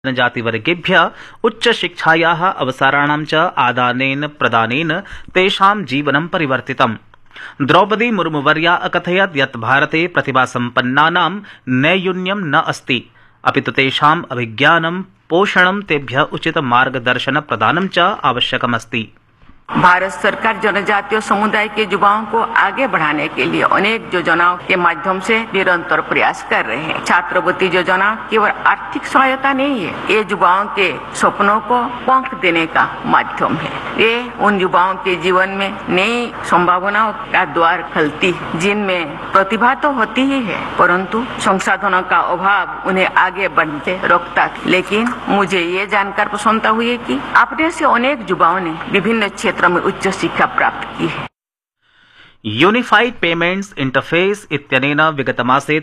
जनजातिवर्गेभ्यः उच्चशिक्षायाः अवसराणां च आदानेन प्रदानेन तेषां जीवनं परिवर्तितम्। द्रौपदी मुर्मुवर्या अकथयत् यत् भारते प्रतिभासम्पन्नानां नैयून्यं न अस्ति, अपि तु तेषाम् अभिज्ञानं पोषणं तेभ्यः उचित मार्गदर्शन प्रदानं च आवश्यकमस्ति। भारत सरकार जनजातीय समुदाय के युवाओं को आगे बढ़ाने के लिए अनेक योजनाओं के माध्यम से निरंतर प्रयास कर रहे हैं। छात्रवृत्ति योजना केवल आर्थिक सहायता नहीं है, ये युवाओं के सपनों को पंख देने का माध्यम है। ये उन युवाओं के जीवन में नई संभावनाओं का द्वार खोलती है, जिनमें प्रतिभा तो होती ही है, परंतु संसाधनों का अभाव उन्हें आगे बढ़ते रोकता था। लेकिन मुझे ये जानकर प्रसन्नता हुई है कि अपने से अनेक युवाओं ने विभिन्न क्षेत्र में उच्च शिक्षा प्राप्त की है। यूनिफाइड पेमेंट्स इंटरफेस इत्यनेन विगतमासे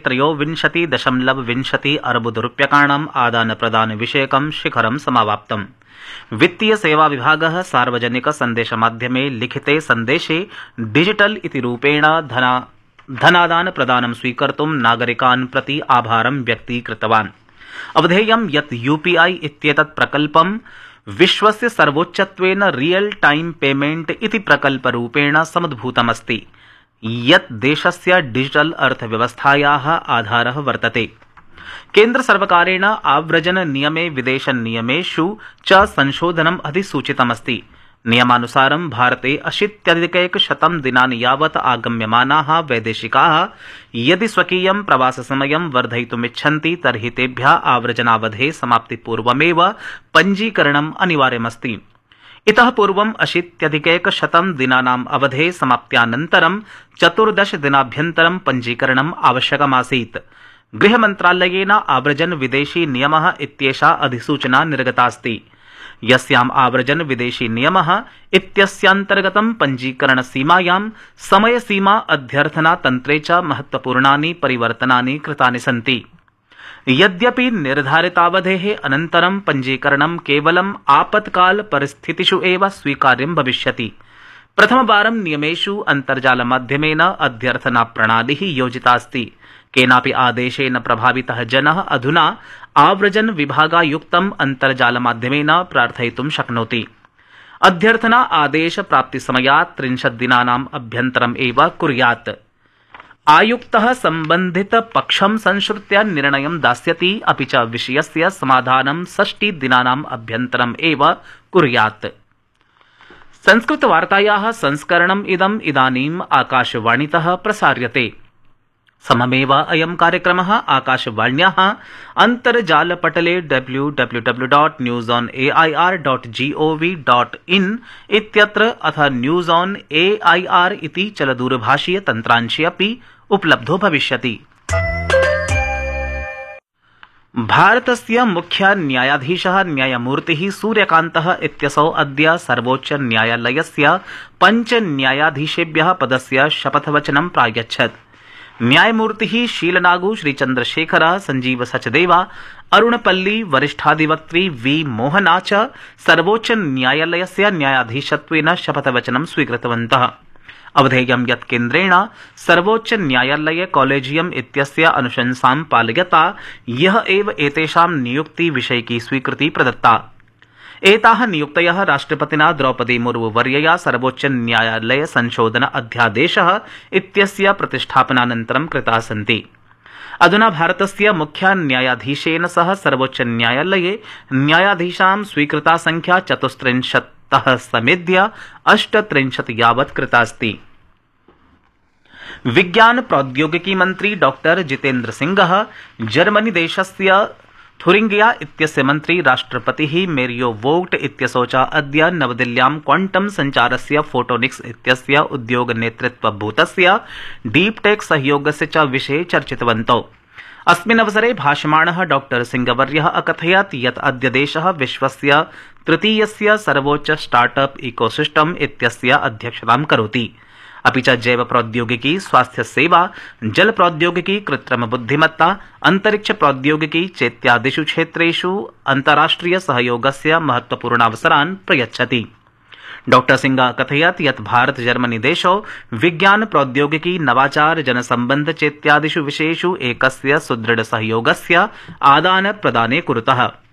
23.20 अर्बुदरूप्यकाणाम् आदानप्रदान विषयकं शिखरं समावाप्तम्। वित्तीय सेवा विभागः सार्वजनिक सन्देशमाध्यमे लिखिते सन्देशे डिजिटल इति रूपेण धनादान प्रदानं स्वीकर्तुं नागरिकान् प्रति आभारं व्यक्तीकृतवान्। अवधेयं यत् यूपीआई इत्येतत् प्रकल्पं विश्वस्य सर्वोच्चत्वेन रियल टाइम पेमेंट इति प्रकल्परूपेण समुद्भूतमस्ति, यत् देशस्य डिजिटल अर्थव्यवस्थायाः आधारः वर्तते। केन्द्रसर्वकारेण आव्रजन नियमे विदेश नियमेषु च संशोधनम् अधिसूचितमस्ति। नियमानुसारं भारते 80+ दिनानि यावत् आगम्यमानाः वैदेशिकाः यदि स्वकीयं प्रवाससमयं वर्धयितुमिच्छन्ति तर्हि तेभ्यः आव्रजनावधेः समाप्तिपूर्वमेव पञ्जीकरणम् अनिवार्यमस्ति। इतः पूर्वं 80+ दिनानाम् अवधेः समाप्त्यानन्तरं 14 दिनाभ्यन्तरं पञ्जीकरणम् आवश्यकमासीत्। गृहमन्त्रालयेन आव्रजन विदेशी नियमः इत्येषा अधिसूचना निर्गतास्ति, यस्याम् आव्रजन विदेशी नियमः इत्यस्यान्तर्गतं पञ्जीकरणसीमायां समयसीमा अध्यर्थना तन्त्रे च महत्वपूर्णानि परिवर्तनानि कृतानि सन्ति। यद्यपि निर्धारितावधेः अनन्तरं पञ्जीकरणं केवलम् आपत्काल परिस्थितिषु एव स्वीकार्यं भविष्यति। प्रथमवारं नियमेषु अन्तर्जालमाध्यमेन अध्यर्थना प्रणालिः योजितास्ति। केनापि आदेशेन प्रभावितः जनः अधुना आव्रजन विभागायुक्तम् अन्तर्जालमाध्यमेन प्रार्थयितुं शक्नोति। अध्यर्थना आदेश प्राप्तिसमयात् 30 दिनानाम् अभ्यन्तरम् एव कुर्यात्। आयुक्तः सम्बन्धित पक्षं संश्रुत्य निर्णयं दास्यति, अपि च विषयस्य समाधानं 60 दिनानाम् अभ्यन्तरम् एव कुर्यात्। संस्कृतवार्तायाः संस्करणम् इदानीम् आकाशवाणीतः प्रसार्यते। सममेव अयं कार्यक्रमः आकाशवाण्याः अन्तर्जालपटले www.newsonair.gov.in इत्यत्र अथ न्यूज़ ऑन एआईआर इति चलदूरभाषीय तन्त्रांशे अपि उपलब्धो भविष्यति। भारतस्य मुख्य न्यायाधीशः न्यायमूर्तिः सूर्यकान्तः इत्यसौ अद्य सर्वोच्च न्यायालयस्य 5 न्यायाधीशेभ्यः पदस्य शपथवचनं प्रायच्छत्। न्यायमूर्तिः शीलनागु, श्रीचन्द्रशेखरः, संजीव सचदेवा, अरुणपल्ली, वरिष्ठाधिवक्त्री वी मोहना च सर्वोच्च न्यायालयस्य न्यायाधीशत्वेन शपथवचनं स्वीकृतवन्तः। अवधेयं यत् केन्द्रेण सर्वोच्च न्यायालय कॉलेजियम इत्यस्य अनुशंसां पालयता यः एव एतेषां नियुक्ति विषयिकी स्वीकृति प्रदत्ता। एताः नियुक्तयः राष्ट्रपतिना द्रौपदी मुर्मुवर्यया सर्वोच्च न्यायालय संशोधन अध्यादेशः इत्यस्य प्रतिष्ठापनानन्तरं कृताः सन्ति। अधुना भारतस्य मुख्य न्यायाधीशेन सह सर्वोच्च न्यायालये न्यायाधीशां स्वीकृता संख्या 34तः समेध्य 38 यावत् कृतास्ति। विज्ञान प्रौद्योगिकी मन्त्री डॉक्टर जितेन्द्र सिंहः जर्मनी देशस्य थुरिंगिया इत्यस्य मन्त्री राष्ट्रपतिः मेरियो वोग्ट इत्यसौ च अद्य नवदिल्ल्यां क्वांटम संचारस्य फोटोनिक्स इत्यस्य उद्योगनेतृत्वभूतस्य डीप टेक सहयोगस्य च विषये चर्चितवन्तौ। अस्मिन् अवसरे भाषमाणः डॉक्टर सिंहवर्यः अकथयत् यत् अद्य देशः विश्वस्य तृतीयस्य सर्वोच्च स्टार्टअप इकोसिस्टम इत्यस्य अध्यक्षतां करोति। अपि च जैव प्रौद्योगिकी, स्वास्थ्य सेवा, जल प्रौद्योगिकी, कृत्रिम बुद्धिमत्ता, अंतरिक्ष प्रौद्योगिकी चेत्यादिषु क्षेत्रेषु अन्ताराष्ट्रिय सहयोगस्य महत्वपूर्णावसरान् प्रयच्छति। डॉक्टर सिंह कथयत् यत् भारत जर्मनी देशौ विज्ञान प्रौद्योगिकी, नवाचार, जनसम्बन्ध चेत्यादिषु विषयेषु एकस्य सुदृढ सहयोगस्य आदान प्रदाने कुरुतः।